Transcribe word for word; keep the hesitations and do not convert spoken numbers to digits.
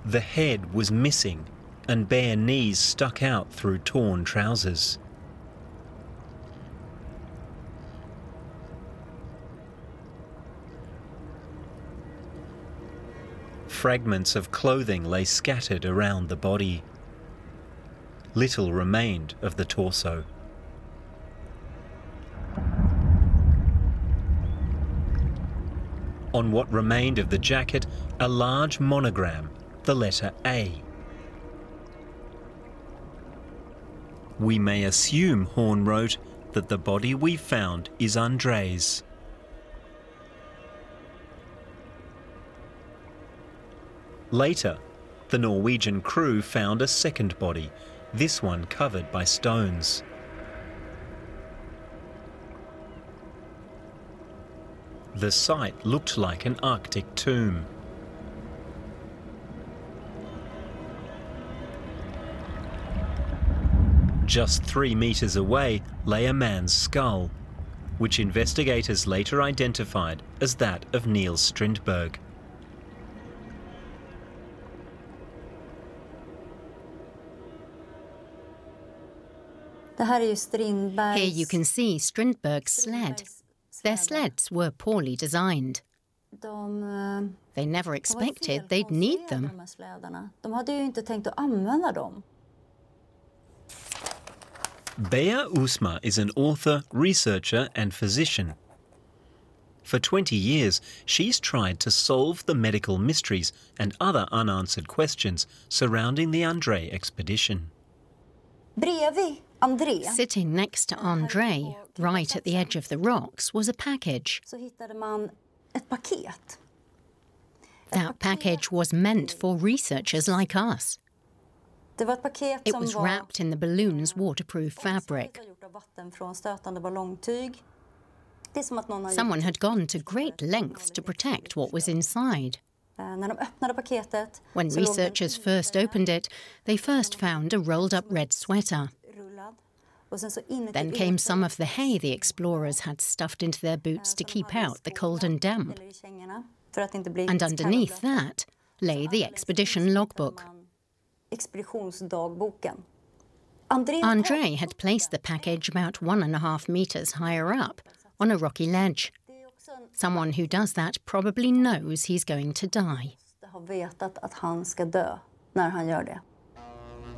The head was missing and bare knees stuck out through torn trousers. Fragments of clothing lay scattered around the body. Little remained of the torso. On what remained of the jacket, a large monogram, the letter A. We may assume, Horn wrote, that the body we found is Andre's. Later, the Norwegian crew found a second body, this one covered by stones. The site looked like an Arctic tomb. Just three metres away lay a man's skull, which investigators later identified as that of Niels Strindberg. Here you can see Strindberg's sled. Their sleds were poorly designed. They never expected they'd need them. Bea Oosma is an author, researcher and physician. For twenty years, she's tried to solve the medical mysteries and other unanswered questions surrounding the André expedition. Sitting next to André, right at the edge of the rocks, was a package. That package was meant for researchers like us. It was wrapped in the balloon's waterproof fabric. Someone had gone to great lengths to protect what was inside. When researchers first opened it, they first found a rolled-up red sweater. Then came some of the hay the explorers had stuffed into their boots to keep out the cold and damp. And underneath that lay the expedition logbook. André had placed the package about one and a half metres higher up, on a rocky ledge. Someone who does that probably knows he's going to die.